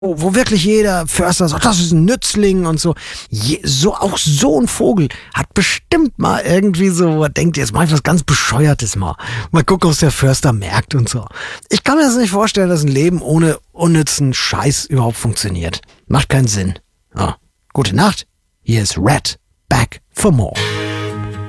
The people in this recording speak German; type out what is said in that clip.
wo wirklich jeder Förster sagt, das ist ein Nützling und so. Auch so ein Vogel hat bestimmt mal irgendwie so, denkt, jetzt mach ich was ganz Bescheuertes mal. Mal gucken, was der Förster merkt und so. Ich kann mir das nicht vorstellen, dass ein Leben ohne unnützen Scheiß überhaupt funktioniert. Macht keinen Sinn. Ja. Gute Nacht. Hier ist Red. Back for more.